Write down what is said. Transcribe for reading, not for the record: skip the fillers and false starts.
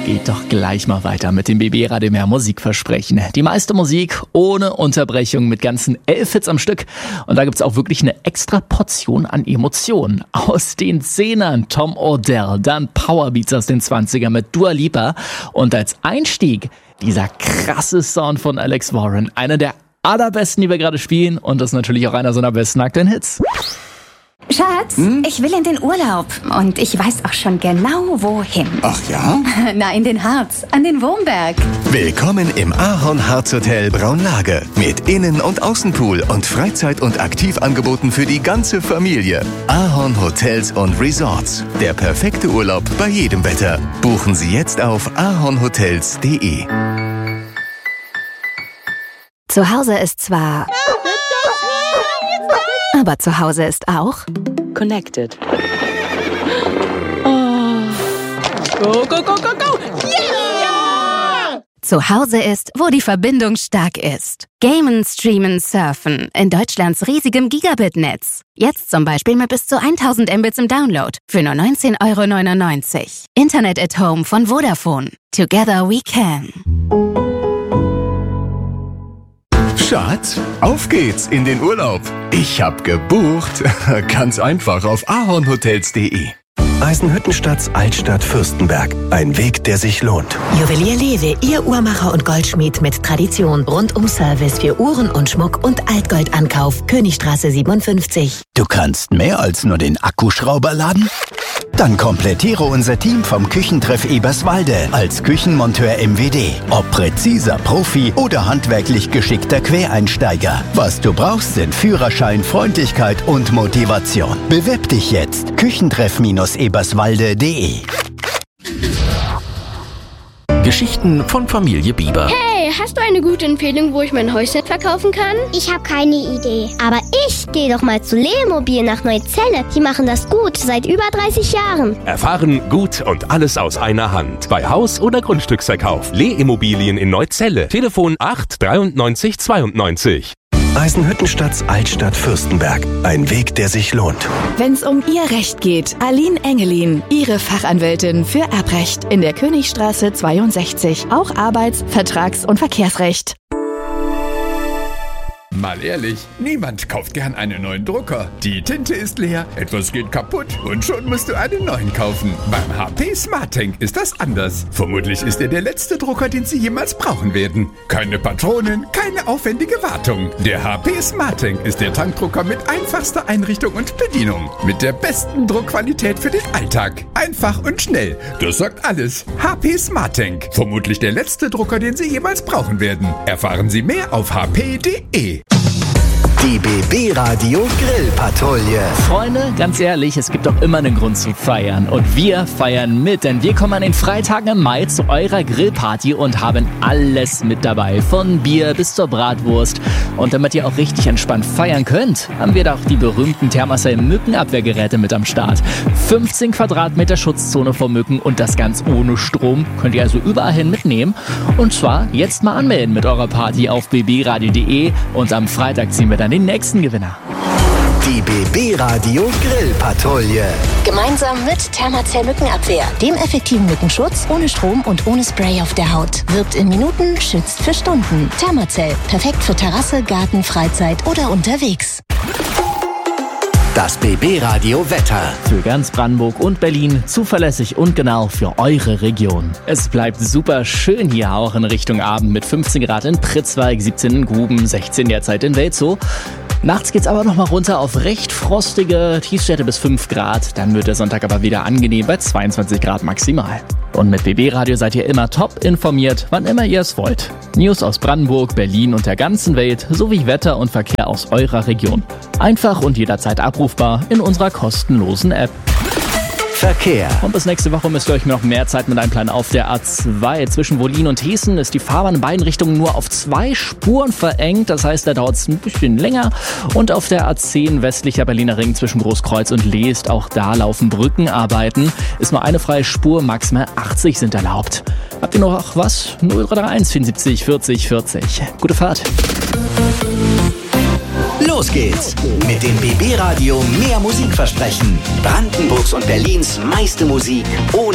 geht doch gleich mal weiter mit dem BB Radio Mehr Musikversprechen. Die meiste Musik ohne Unterbrechung mit ganzen 11 Hits am Stück. Und da gibt's auch wirklich eine extra Portion an Emotionen. Aus den 10ern Tom Odell, dann Powerbeats aus den 20ern mit Dua Lipa. Und als Einstieg dieser krasse Sound von Alex Warren. Einer der allerbesten, die wir gerade spielen. Und das ist natürlich auch einer seiner besten aktuellen Hits. Schatz, ich will in den Urlaub und ich weiß auch schon genau, wohin. Ach ja? Na, in den Harz, an den Wurmberg. Willkommen im Ahorn Harz Hotel Braunlage mit Innen- und Außenpool und Freizeit- und Aktivangeboten für die ganze Familie. Ahorn Hotels und Resorts. Der perfekte Urlaub bei jedem Wetter. Buchen Sie jetzt auf ahornhotels.de. Zu Hause ist zwar... Aber zu Hause ist auch... Connected. Oh. Go, go, go, go, go! Yeah! Zu Hause ist, wo die Verbindung stark ist. Gamen, streamen, surfen. In Deutschlands riesigem Gigabit-Netz. Jetzt zum Beispiel mit bis zu 1000 Mbits im Download. Für nur 19,99 €. Internet at Home von Vodafone. Together we can. Schatz, auf geht's in den Urlaub. Ich hab gebucht. Ganz einfach auf ahornhotels.de. Eisenhüttenstadts Altstadt Fürstenberg. Ein Weg, der sich lohnt. Juwelier Lewe, Ihr Uhrmacher und Goldschmied mit Tradition. Rundum Service für Uhren und Schmuck und Altgoldankauf. Königstraße 57. Du kannst mehr als nur den Akkuschrauber laden? Dann komplettiere unser Team vom Küchentreff Eberswalde als Küchenmonteur MWD. Ob präziser Profi oder handwerklich geschickter Quereinsteiger. Was du brauchst, sind Führerschein, Freundlichkeit und Motivation. Bewirb dich jetzt. Küchentreff-eberswalde.de. Geschichten von Familie Bieber. Hey, hast du eine gute Empfehlung, wo ich mein Häuschen verkaufen kann? Ich habe keine Idee. Aber ich gehe doch mal zu Lemobil nach Neuzelle. Die machen das gut, seit über 30 Jahren. Erfahren, gut und alles aus einer Hand. Bei Haus- oder Grundstücksverkauf. Leh-Immobilien in Neuzelle. Telefon 8 93 92. Eisenhüttenstadts Altstadt Fürstenberg. Ein Weg, der sich lohnt. Wenn's um Ihr Recht geht, Aline Engelin, Ihre Fachanwältin für Erbrecht in der Königstraße 62. Auch Arbeits-, Vertrags- und Verkehrsrecht. Mal ehrlich, niemand kauft gern einen neuen Drucker. Die Tinte ist leer, etwas geht kaputt und schon musst du einen neuen kaufen. Beim HP SmartTank ist das anders. Vermutlich ist er der letzte Drucker, den Sie jemals brauchen werden. Keine Patronen, keine aufwendige Wartung. Der HP SmartTank ist der Tankdrucker mit einfachster Einrichtung und Bedienung. Mit der besten Druckqualität für den Alltag. Einfach und schnell. Das sagt alles. HP SmartTank. Vermutlich der letzte Drucker, den Sie jemals brauchen werden. Erfahren Sie mehr auf hp.de. Die BB Radio Grillpatrouille. Freunde, ganz ehrlich, es gibt doch immer einen Grund zu feiern. Und wir feiern mit, denn wir kommen an den Freitagen im Mai zu eurer Grillparty und haben alles mit dabei. Von Bier bis zur Bratwurst. Und damit ihr auch richtig entspannt feiern könnt, haben wir da auch die berühmten Thermacell Mückenabwehrgeräte mit am Start. 15 Quadratmeter Schutzzone vor Mücken und das ganz ohne Strom. Könnt ihr also überall hin mitnehmen. Und zwar jetzt mal anmelden mit eurer Party auf bbradio.de und am Freitag ziehen wir dann den nächsten Gewinner. Die BB Radio Grillpatrouille. Gemeinsam mit Thermacell Mückenabwehr, dem effektiven Mückenschutz ohne Strom und ohne Spray auf der Haut. Wirkt in Minuten, schützt für Stunden. Thermacell, perfekt für Terrasse, Garten, Freizeit oder unterwegs. Das BB Radio Wetter. Für ganz Brandenburg und Berlin zuverlässig und genau für eure Region. Es bleibt super schön hier auch in Richtung Abend mit 15 Grad in Pritzwalk, 17 in Guben, 16 derzeit in Welzow. Nachts geht's aber nochmal runter auf recht frostige Tiefstwerte bis 5 Grad. Dann wird der Sonntag aber wieder angenehm bei 22 Grad maximal. Und mit BB Radio seid ihr immer top informiert, wann immer ihr es wollt. News aus Brandenburg, Berlin und der ganzen Welt sowie Wetter und Verkehr aus eurer Region. Einfach und jederzeit abrufbar in unserer kostenlosen App. Verkehr. Und bis nächste Woche müsst ihr euch noch mehr Zeit mit einplanen. Auf der A2 zwischen Wollin und Hessen ist die Fahrbahn in beiden Richtungen nur auf 2 Spuren verengt. Das heißt, da dauert es ein bisschen länger. Und auf der A10 westlicher Berliner Ring zwischen Großkreuz und Leest, auch da laufen Brückenarbeiten. Ist nur eine freie Spur, maximal 80 sind erlaubt. Habt ihr noch was? 0331 74 40 40. Gute Fahrt. Los geht's mit dem BB Radio Mehr Musikversprechen. Brandenburgs und Berlins meiste Musik ohne